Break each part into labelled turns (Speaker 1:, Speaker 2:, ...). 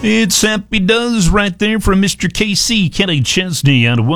Speaker 1: It's Happy Does right there from Mr. KC Kenny Chesney on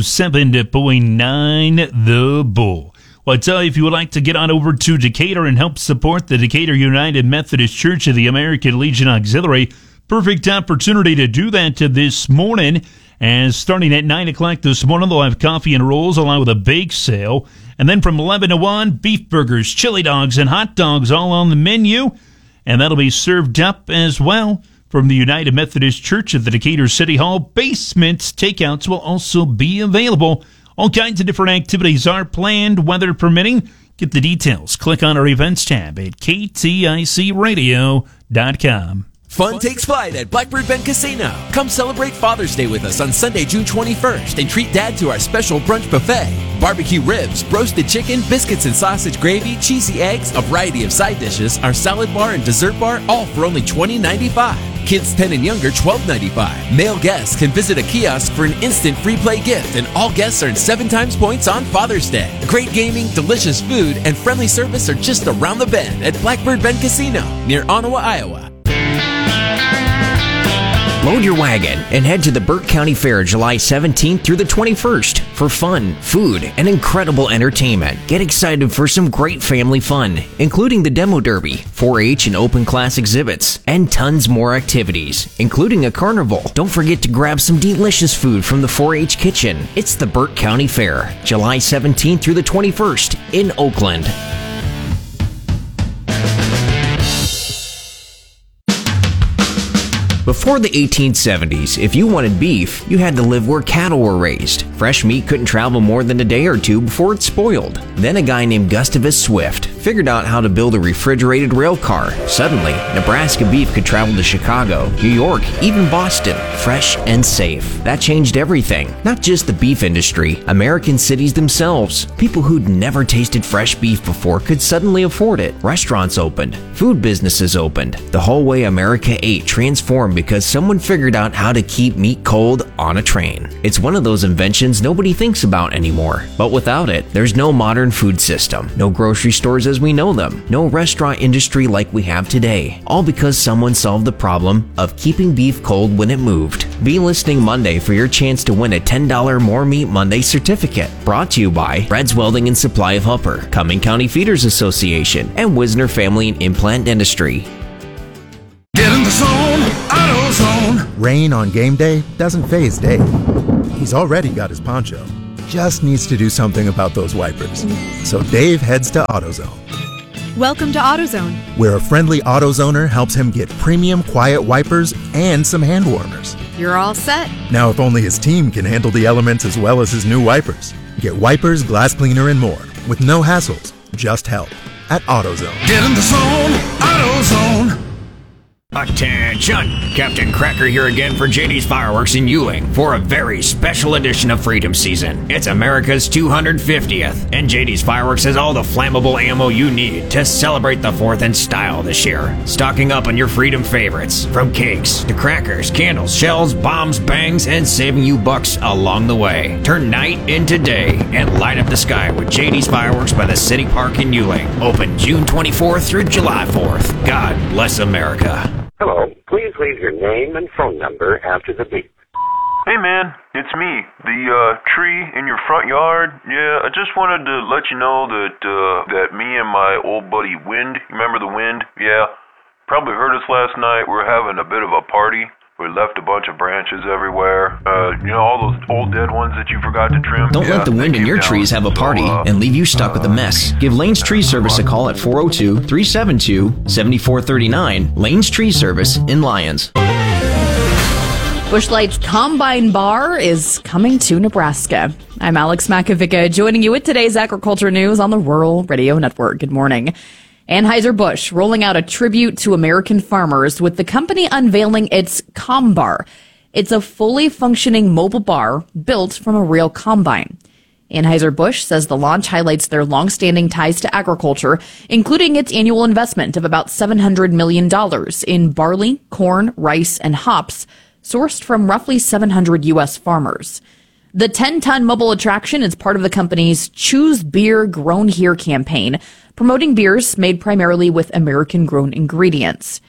Speaker 1: 107.9 The Bull. Well, I tell you, if you would like to get on over to Decatur and help support the Decatur United Methodist Church of the American Legion Auxiliary, perfect opportunity to do that this morning. And starting at 9 o'clock this morning, they'll have coffee and rolls along with a bake sale. And then from 11 to 1, beef burgers, chili dogs, and hot dogs all on the menu. And that'll be served up as well from the United Methodist Church at the Decatur City Hall basement. Takeouts will also be available. All kinds of different activities are planned, weather permitting. Get the details. Click on our events tab at kticradio.com.
Speaker 2: Fun takes flight at Blackbird Bend Casino. Come celebrate Father's Day with us on Sunday, June 21st, and treat Dad to our special brunch buffet. Barbecue ribs, roasted chicken, biscuits and sausage gravy, cheesy eggs, a variety of side dishes, our salad bar and dessert bar, all for only $20.95. Kids 10 and younger, $12.95. Male guests can visit a kiosk for an instant free play gift, and all guests earn 7 times points on Father's Day. Great gaming, delicious food, and friendly service are just around the bend at Blackbird Bend Casino, near Ottawa, Iowa.
Speaker 3: Load your wagon and head to the Burke County Fair July 17th through the 21st for fun, food, and incredible entertainment. Get excited for some great family fun, including the Demo Derby, 4-H and open class exhibits, and tons more activities, including a carnival. Don't forget to grab some delicious food from the 4-H kitchen. It's the Burke County Fair, July 17th through the 21st in Oakland. Before the 1870s, if you wanted beef, you had to live where cattle were raised. Fresh meat couldn't travel more than a day or two before it spoiled. Then a guy named Gustavus Swift figured out how to build a refrigerated rail car. Suddenly, Nebraska beef could travel to Chicago, New York, even Boston, fresh and safe. That changed everything. Not just the beef industry, American cities themselves. People who'd never tasted fresh beef before could suddenly afford it. Restaurants opened. Food businesses opened. The whole way America ate transformed because someone figured out how to keep meat cold on a train. It's one of those inventions nobody thinks about anymore. But without it, there's no modern food system, no grocery stores as we know them, no restaurant industry like we have today. All because someone solved the problem of keeping beef cold when it moved. Be listening Monday for your chance to win a $10 More Meat Monday certificate. Brought to you by Fred's Welding and Supply of Hupper, Cumming County Feeders Association, and Wisner Family and Implant Dentistry.
Speaker 4: Get in the zone, AutoZone.
Speaker 5: Rain on game day doesn't faze Dave. He's already got his poncho. Just needs to do something about those wipers. So Dave heads to AutoZone.
Speaker 6: Welcome to AutoZone,
Speaker 5: where a friendly AutoZoner helps him get premium quiet wipers and some hand warmers.
Speaker 6: You're all set.
Speaker 5: Now if only his team can handle the elements as well as his new wipers. Get wipers, glass cleaner, and more with no hassles, just help at AutoZone.
Speaker 4: Get in the zone, AutoZone.
Speaker 7: Attention! Captain Cracker here again for JD's Fireworks in Ewing for a very special edition of Freedom Season. It's America's 250th, and JD's Fireworks has all the flammable ammo you need to celebrate the 4th in style this year. Stocking up on your Freedom favorites, from cakes to crackers, candles, shells, bombs, bangs, and saving you bucks along the way. Turn night into day and light up the sky with JD's Fireworks by the City Park in Ewing. Open June 24th through July 4th. God bless America.
Speaker 8: Hello, please leave your name and phone number after the beep.
Speaker 9: Hey man, it's me, the tree in your front yard. Yeah, I just wanted to let you know that me and my old buddy Wind, you remember the Wind? Yeah, probably heard us last night. We're having a bit of a party. We left a bunch of branches everywhere. All those old dead ones that you forgot to trim.
Speaker 3: Don't let the wind in your trees have a party and leave you stuck with a mess. Give Lane's Tree Service a call at 402-372-7439. Lane's Tree Service in Lyons.
Speaker 6: Busch Light's Combine Bar is coming to Nebraska. I'm Alex Makovica, joining you with today's agriculture news on the Rural Radio Network. Good morning. Anheuser-Busch rolling out a tribute to American farmers with the company unveiling its ComBar. It's a fully functioning mobile bar built from a real combine. Anheuser-Busch says the launch highlights their long-standing ties to agriculture, including its annual investment of about $700 million in barley, corn, rice, and hops, sourced from roughly 700 U.S. farmers. The 10-ton mobile attraction is part of the company's Choose Beer Grown Here campaign, promoting beers made primarily with American-grown ingredients.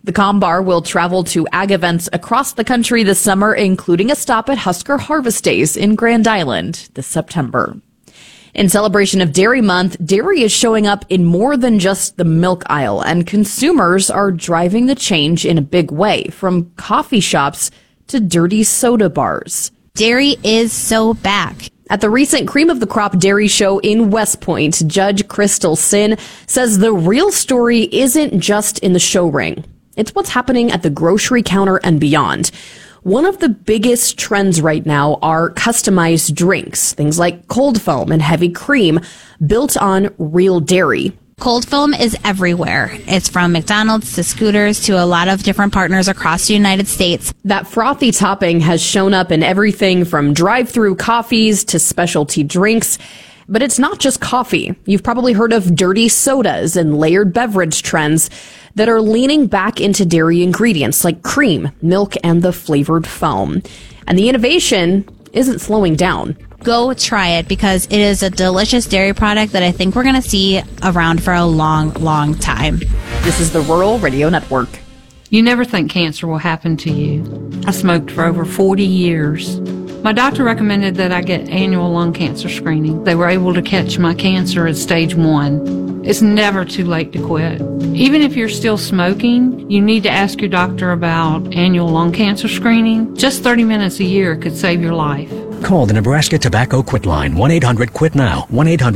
Speaker 6: The Calm Bar will travel to ag events across the country this summer, including a stop at Husker Harvest Days in Grand Island this September. In celebration of Dairy Month, dairy is showing up in more than just the milk aisle, and consumers are driving the change in a big way, from coffee shops to dirty soda bars.
Speaker 10: Dairy is so back.
Speaker 6: At the recent Cream of the Crop Dairy Show in West Point, Judge Crystal Sin says the real story isn't just in the show ring. It's what's happening at the grocery counter and beyond. One of the biggest trends right now are customized drinks, things like cold foam and heavy cream built on real dairy.
Speaker 10: Cold foam is everywhere. It's from McDonald's to Scooters to a lot of different partners across the United States.
Speaker 6: That frothy topping has shown up in everything from drive-through coffees to specialty drinks. But it's not just coffee. You've probably heard of dirty sodas and layered beverage trends that are leaning back into dairy ingredients like cream, milk, and the flavored foam. And the innovation isn't slowing down.
Speaker 10: Go try it because it is a delicious dairy product that I think we're going to see around for a long, long time.
Speaker 6: This is the Rural Radio Network.
Speaker 11: You never think cancer will happen to you. I smoked for over 40 years. My doctor recommended that I get annual lung cancer screening. They were able to catch my cancer at stage 1. It's never too late to quit. Even if you're still smoking, you need to ask your doctor about annual lung cancer screening. Just 30 minutes a year could save your life.
Speaker 12: Call the Nebraska Tobacco Quit Line, 1-800-QUIT-NOW,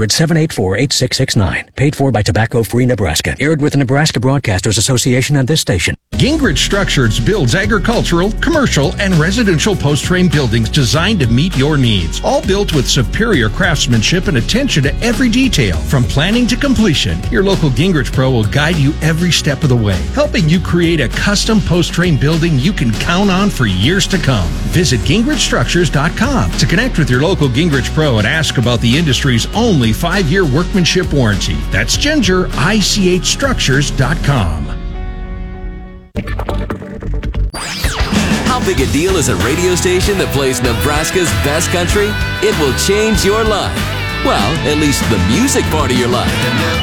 Speaker 12: 1-800-784-8669. Paid for by Tobacco Free Nebraska. Aired with the Nebraska Broadcasters Association and this station.
Speaker 13: Gingrich Structures builds agricultural, commercial, and residential post-frame buildings designed to meet your needs. All built with superior craftsmanship and attention to every detail. From planning to completion, your local Gingrich Pro will guide you every step of the way, helping you create a custom post-frame building you can count on for years to come. Visit GingrichStructures.com to connect with your local Gingrich Pro and ask about the industry's only 5-year workmanship warranty. That's GingerICHStructures.com.
Speaker 2: How big a deal is a radio station that plays Nebraska's best country? It will change your life. Well, at least the music part of your life.